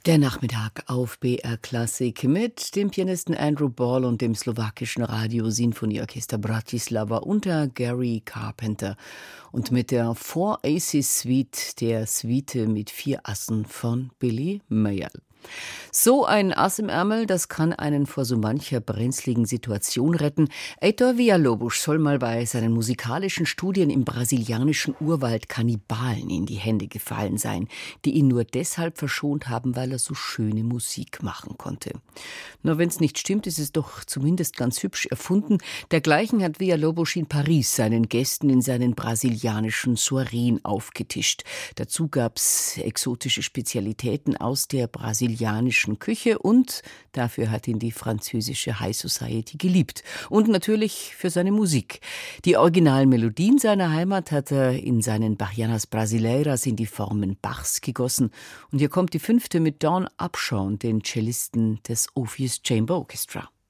Der Nachmittag auf BR Klassik mit dem Pianisten Andrew Ball und dem slowakischen Radio-Sinfonieorchester Bratislava unter Gary Carpenter und mit der Four Aces Suite, der Suite mit 4 Assen von Billy Mayall. So ein Ass im Ärmel, das kann einen vor so mancher brenzligen Situation retten. Heitor Villa-Lobos soll mal bei seinen musikalischen Studien im brasilianischen Urwald Kannibalen in die Hände gefallen sein, die ihn nur deshalb verschont haben, weil er so schöne Musik machen konnte. Na, wenn's nicht stimmt, ist es doch zumindest ganz hübsch erfunden. Dergleichen hat Villa-Lobos in Paris seinen Gästen in seinen brasilianischen Soireen aufgetischt. Dazu gab's exotische Spezialitäten aus der brasilianischen Küche und dafür hat ihn die französische High Society geliebt. Und natürlich für seine Musik. Die originalen Melodien seiner Heimat hat er in seinen Bahianas Brasileiras in die Formen Bachs gegossen. Und hier kommt die 5. mit Dawn Upshaw, den Cellisten des Orpheus Chamber Orchestra.